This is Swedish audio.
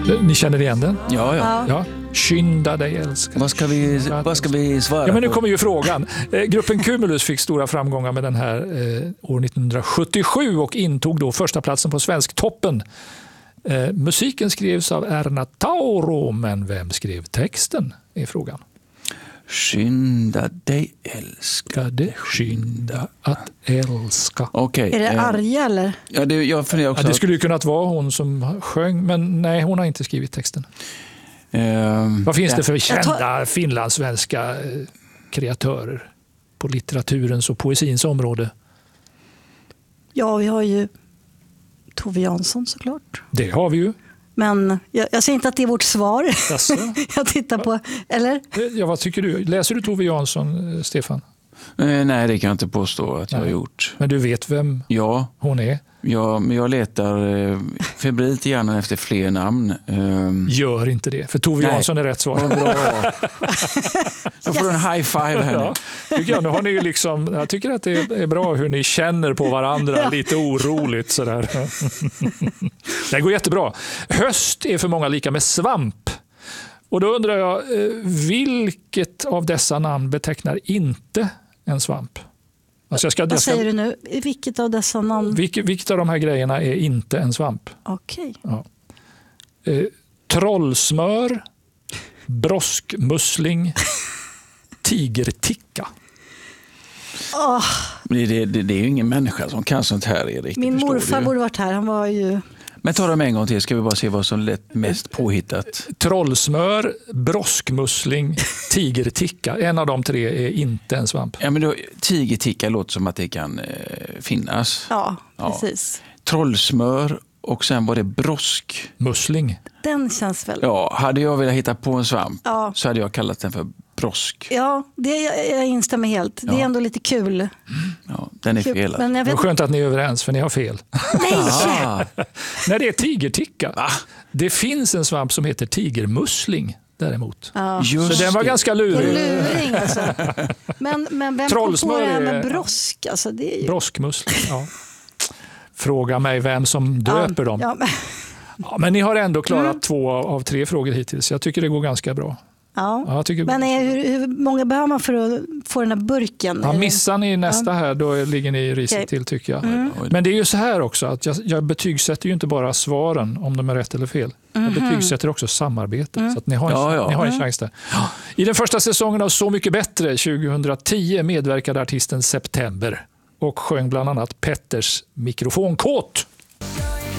Ni känner igen den? Ja. Skynda dig älskar. Vad ska vi svara men nu på? kommer ju frågan. Gruppen Cumulus fick stora framgångar med den här år 1977 och intog då första platsen på Svensktoppen. Musiken skrevs av Erna Tauro, men vem skrev texten är frågan. Skynda dig älskade. Skynda att älska. Okay. Är det Arja eller? Ja, jag funderar också. Det skulle ju kunnat vara hon som sjöng, men nej, hon har inte skrivit texten. Vad finns det för kända finlandssvenska kreatörer på litteraturens och poesins område? Ja, vi har ju Tove Jansson såklart. Det har vi ju. Men jag säger inte att det är vårt svar. Jag tittar på, eller? Ja, vad tycker du? Läser du Tove Jansson, Stefan? Nej, det kan jag inte påstå att jag har gjort. Men du vet vem hon är? Ja, men jag letar febrilt i hjärnan efter fler namn. Gör inte det, för Tove Jansson är rätt svar. Bra. Jag får en high five här. Ja, nu har ni ju liksom, jag tycker att det är bra hur ni känner på varandra, lite oroligt sådär. Det går jättebra. Höst är för många lika med svamp. Och då undrar jag, vilket av dessa namn betecknar inte en svamp? Alltså vad säger du nu? Vilket av dessa namn? Vilket av de här grejerna är inte en svamp? Okej. Ja. Trollsmör, broskmussling, tigerticka. Det är ju ingen människa som kan sånt här, Erik. Min morfar borde varit här, han var ju... Men ta dem en gång till, ska vi bara se vad som lät mest påhittat. Trollsmör, broskmussling, tigerticka. En av de tre är inte en svamp. Ja, men då, tigerticka låter som att det kan finnas. Ja, precis. Trollsmör och sen var det broskmussling. Den känns väl... Ja, hade jag velat hitta på en svamp så hade jag kallat den för brosk. Ja, jag instämmer helt. Det är ändå lite kul. Ja, den är fel. Men det är skönt att ni är överens, för ni har fel. Nej! När det är tigerticka. Det finns en svamp som heter tigermussling däremot. Ja. Så den var ganska lurig. Luring alltså. Men vem kom på det här med brosk? Alltså, det är ju... Broskmussling, ja. Fråga mig vem som döper dem. Ja, men ni har ändå klarat 2 av 3 frågor hittills. Jag tycker det går ganska bra. Ja. Men hur många behöver man för att få den här burken? Ja, missar ni nästa här, då ligger ni risigt till, tycker jag. Men det är ju så här också, att jag betygsätter ju inte bara svaren om de är rätt eller fel. Jag betygsätter också samarbetet. Så att ni har en chans där. I den första säsongen av Så mycket bättre 2010 medverkade artisten September och sjöng bland annat Petters mikrofonkåt.